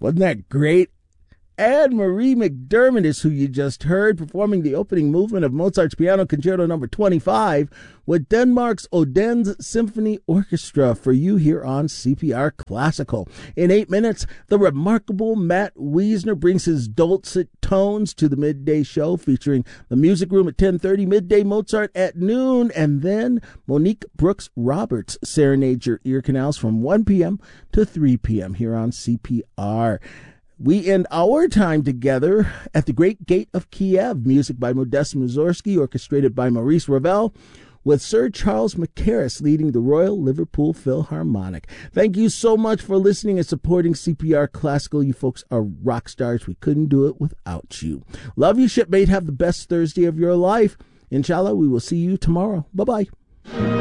Wasn't that great? Anne-Marie McDermott is who you just heard, performing the opening movement of Mozart's Piano Concerto No. 25 with Denmark's Odense Symphony Orchestra for you here on CPR Classical. In 8 minutes, the remarkable Matt Wiesner brings his dulcet tones to the midday show, featuring the Music Room at 10:30, Midday Mozart at noon, and then Monique Brooks Roberts serenades your ear canals from 1 p.m. to 3 p.m. here on CPR. We end our time together at the Great Gate of Kiev, music by Modest Mussorgsky, orchestrated by Maurice Ravel, with Sir Charles Mackerras leading the Royal Liverpool Philharmonic. Thank you so much for listening and supporting CPR Classical. You folks are rock stars. We couldn't do it without you. Love you, shipmate. Have the best Thursday of your life. Inshallah, we will see you tomorrow. Bye-bye.